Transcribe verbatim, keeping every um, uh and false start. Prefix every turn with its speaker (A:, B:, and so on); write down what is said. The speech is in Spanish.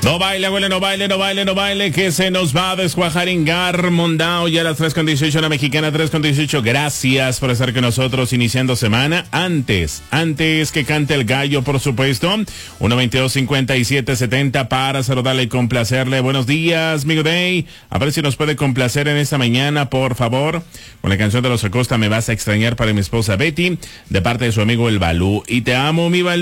A: No baile, abuela, no baile, no baile, no baile, que se nos va a descuajar en Garmondao. Ya a las tres con dieciocho, la mexicana tres con dieciocho. Gracias por estar con nosotros iniciando semana. Antes, antes que cante el gallo, por supuesto. uno veintidós cincuenta y siete setenta para saludarle y complacerle. Buenos días, Migo Day. A ver si nos puede complacer en esta mañana, por favor. Con la canción de Los Acosta, Me Vas a Extrañar, para mi esposa Betty, de parte de su amigo el Balú. Y te amo, mi Balú.